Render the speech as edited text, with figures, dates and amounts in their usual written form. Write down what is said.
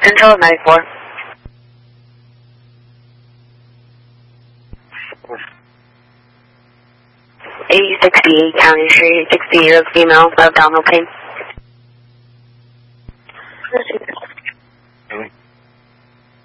Central of 94. 8068 County Street, 60-year-old female of abdominal pain.